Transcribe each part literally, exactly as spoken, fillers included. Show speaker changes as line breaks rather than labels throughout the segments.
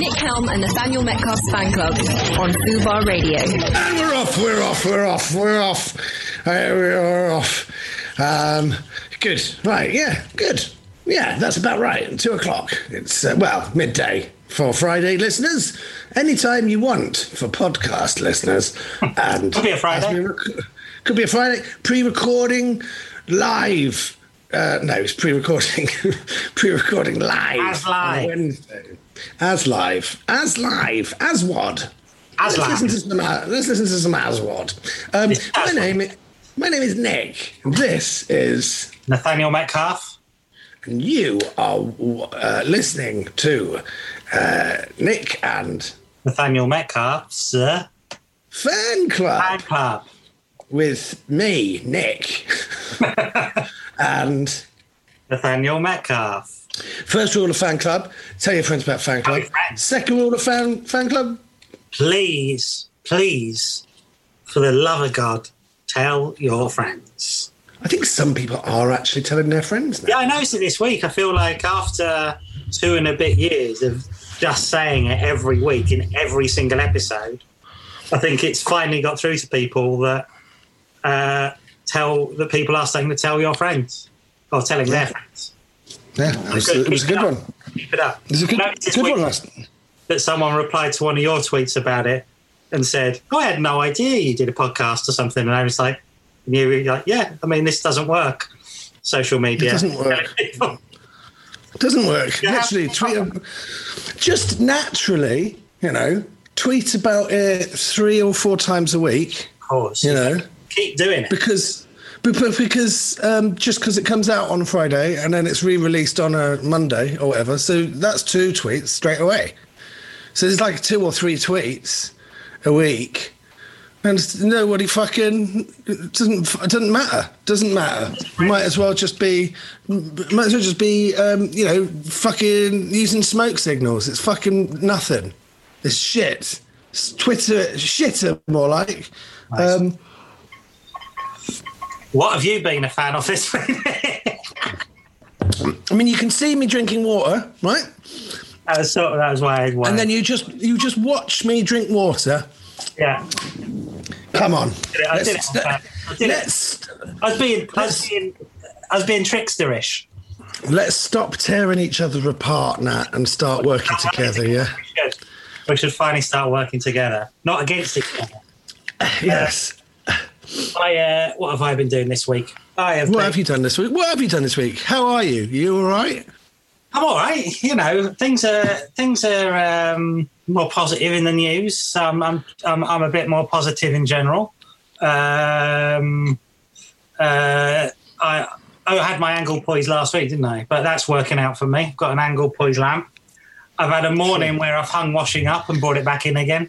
Nick Helm and Nathaniel Metcalf's fan club on Fubar Radio.
And we're off, we're off, we're off, we're off. Uh, we're off. Um, good. Right, yeah, good. Yeah, that's about right. Two o'clock. It's, uh, well, midday for Friday listeners. Anytime you want for podcast listeners. And
could be a Friday.
Rec- could be a Friday. Pre-recording, live. Uh, no, it's pre-recording. pre-recording live.
As live.
On Wednesday. As live. As live. As what?
As
let's
live.
Listen to some, let's listen to some Aswad. Um, my name is my name is Nick. This is
Nathaniel Metcalf.
And you are uh, listening to uh, Nick and
Nathaniel Metcalf's uh,
Fan Club.
Fan Club.
With me, Nick. And
Nathaniel Metcalf.
First rule of Fan Club, tell your friends about Fan Club. Second rule of Fan, fan Club.
Please, please, for the love of God, tell your friends.
I think some people are actually telling their friends now.
Yeah, I noticed it this week. I feel like after two and a bit years of just saying it every week in every single episode, I think it's finally got through to people that uh, tell that people are starting to tell your friends or telling
yeah.
their friends.
Yeah, it was, it was a good
up.
one.
Keep it up.
It was a good, good one last
that someone replied to one of your tweets about it and said, oh, I had no idea you did a podcast or something. And I was like, and you were like, yeah, I mean, this doesn't work. Social media.
It doesn't work. It doesn't work.
Yeah.
Literally, tweet, just naturally, you know, tweet about it three or four times a week.
Of course.
You know.
Keep doing it.
Because... Because um, just because it comes out on a Friday and then it's re-released on a Monday or whatever, so that's two tweets straight away. So there's like two or three tweets a week, and nobody fucking it doesn't it doesn't matter. Doesn't matter. Might as well just be might as well just be um, you know fucking using smoke signals. It's fucking nothing. It's shit. It's Twitter shitter more like.
Nice.
Um,
What have you been a fan of this week?
I mean, you can see me drinking water, right?
That was, sort of, that was why I wanted.
And then you just you just watch me drink water.
Yeah.
Come on.
I did it. I did it. I, did
let's,
it. I was being, I was being, I was being tricksterish.
Let's stop tearing each other apart, Nat, and start working together. Yeah.
We should. We should finally start working together, not against each other.
Yes.
Uh, I, uh, what have I been doing this week? I have
what
been,
have you done this week? What have you done this week? How are you? You all right?
I'm all right. You know, things are things are um, more positive in the news. So I'm, I'm I'm I'm a bit more positive in general. Um, uh, I I had my angle poise last week, didn't I? But that's working out for me. I've got an angle poise lamp. I've had a morning where I've hung washing up and brought it back in again.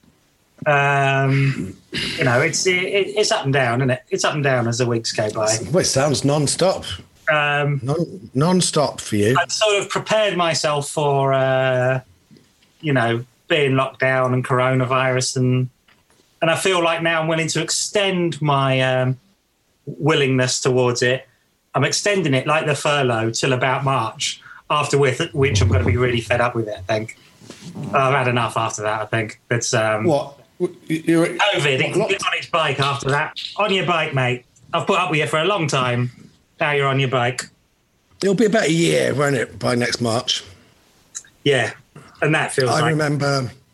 Um, you know, it's it, it's up and down, isn't it? It's up and down as the weeks go by.
Well, it sounds non-stop.
Um,
non non-stop for you.
I've sort of prepared myself for, uh, you know, being locked down and coronavirus, and and I feel like now I'm willing to extend my um, willingness towards it. I'm extending it like the furlough till about March, after with which I'm going to be really fed up with it. I think I've had enough after that. I think it's um,
what. You're,
COVID, it can get on its bike after that. On your bike, mate. I've put up with you for a long time. Now you're on your bike.
It'll be about a year, won't it, by next March?
Yeah, and that feels
I
like...
remember